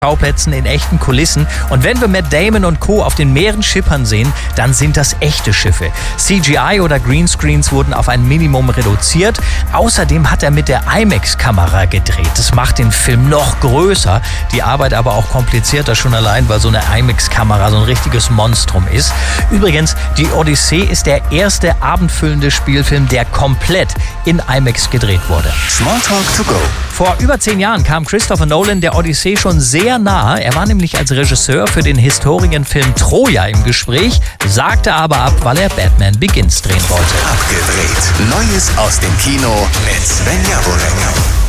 Schauplätzen in echten Kulissen. Und wenn wir Matt Damon und Co. auf den Meeren schippern sehen, dann sind das echte Schiffe. CGI oder Greenscreens wurden auf ein Minimum reduziert. Außerdem hat er mit der IMAX-Kamera gedreht. Das macht den Film noch größer, die Arbeit aber auch komplizierter, schon allein, weil so eine IMAX-Kamera so ein richtiges Monstrum ist. Übrigens, die Odyssee ist der erste abendfüllende Spielfilm, der komplett in IMAX gedreht wurde. Smalltalk to go. Vor über 10 Jahren kam Christopher Nolan der Odyssee schon sehr nahe. Er war nämlich als Regisseur für den Historienfilm Troja im Gespräch, sagte aber ab, weil er Batman Begins drehen wollte. Abgedreht. Neues aus dem Kino mit Sven Javonek.